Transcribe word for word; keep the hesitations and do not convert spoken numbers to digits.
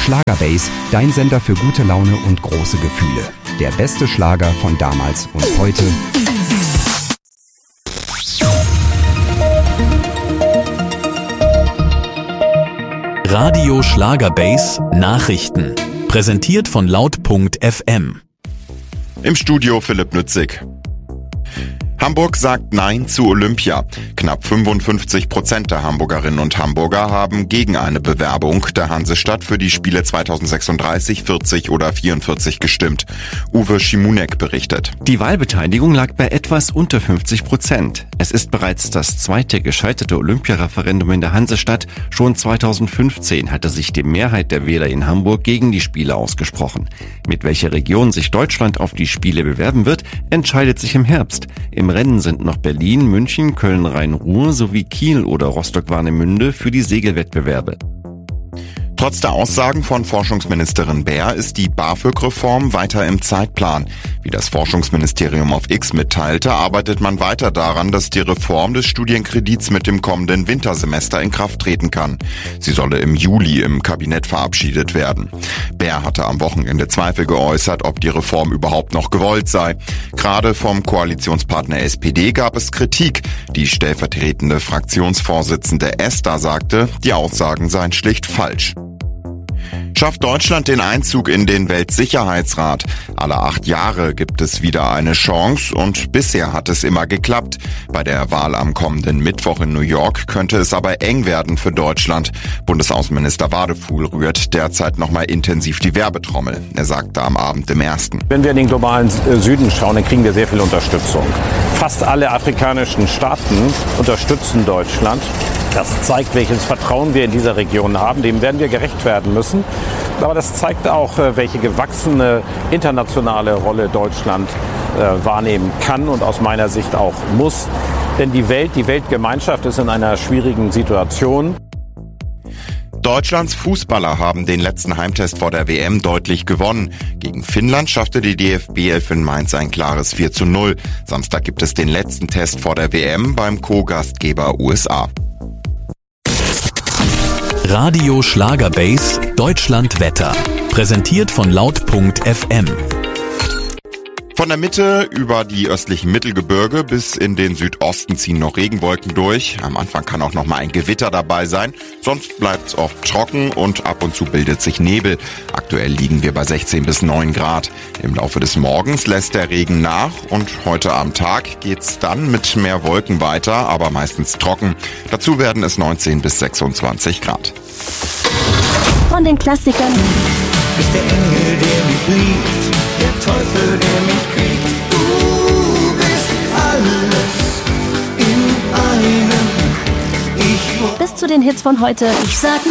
Schlagerbase, dein Sender für gute Laune und große Gefühle. Der beste Schlager von damals und heute. Radio Schlagerbase Nachrichten. Präsentiert von laut Punkt F M. Im Studio Philipp Nützig. Hamburg sagt Nein zu Olympia. Knapp fünfundfünfzig Prozent der Hamburgerinnen und Hamburger haben gegen eine Bewerbung der Hansestadt für die Spiele zweitausendsechsunddreißig, vierzig oder vierundvierzig gestimmt. Uwe Schimunek berichtet. Die Wahlbeteiligung lag bei etwas unter fünfzig Prozent. Es ist bereits das zweite gescheiterte Olympiareferendum in der Hansestadt. Schon zweitausendfünfzehn hatte sich die Mehrheit der Wähler in Hamburg gegen die Spiele ausgesprochen. Mit welcher Region sich Deutschland auf die Spiele bewerben wird, entscheidet sich im Herbst. Im Rennen sind noch Berlin, München, Köln, Rhein-Ruhr sowie Kiel oder Rostock-Warnemünde für die Segelwettbewerbe. Trotz der Aussagen von Forschungsministerin Baer ist die BAföG-Reform weiter im Zeitplan. Wie das Forschungsministerium auf X mitteilte, arbeitet man weiter daran, dass die Reform des Studienkredits mit dem kommenden Wintersemester in Kraft treten kann. Sie solle im Juli im Kabinett verabschiedet werden. Baer hatte am Wochenende Zweifel geäußert, ob die Reform überhaupt noch gewollt sei. Gerade vom Koalitionspartner S P D gab es Kritik. Die stellvertretende Fraktionsvorsitzende Esther sagte, die Aussagen seien schlicht falsch. Schafft Deutschland den Einzug in den Weltsicherheitsrat? Alle acht Jahre gibt es wieder eine Chance und bisher hat es immer geklappt. Bei der Wahl am kommenden Mittwoch in New York könnte es aber eng werden für Deutschland. Bundesaußenminister Wadefuhl rührt derzeit nochmal intensiv die Werbetrommel. Er sagte am Abend im Ersten. Wenn wir in den globalen Süden schauen, dann kriegen wir sehr viel Unterstützung. Fast alle afrikanischen Staaten unterstützen Deutschland. Das zeigt, welches Vertrauen wir in dieser Region haben. Dem werden wir gerecht werden müssen. Aber das zeigt auch, welche gewachsene internationale Rolle Deutschland äh, wahrnehmen kann und aus meiner Sicht auch muss. Denn die Welt, die Weltgemeinschaft ist in einer schwierigen Situation. Deutschlands Fußballer haben den letzten Heimtest vor der W M deutlich gewonnen. Gegen Finnland schaffte die D F B elf in Mainz ein klares vier zu null. Samstag gibt es den letzten Test vor der W M beim Co-Gastgeber U S A. Radio Schlagerbase Deutschland Wetter. Präsentiert von laut Punkt F M. Von der Mitte über die östlichen Mittelgebirge bis in den Südosten ziehen noch Regenwolken durch. Am Anfang kann auch noch mal ein Gewitter dabei sein. Sonst bleibt es oft trocken und ab und zu bildet sich Nebel. Aktuell liegen wir bei sechzehn bis neun Grad. Im Laufe des Morgens lässt der Regen nach und heute am Tag geht's dann mit mehr Wolken weiter, aber meistens trocken. Dazu werden es neunzehn bis sechsundzwanzig Grad. Von den Klassikern bis der Engel, der mich liebt, der Teufel, der mich kriegt. Du bist alles in einem. Ich bis zu den Hits von heute. Ich sag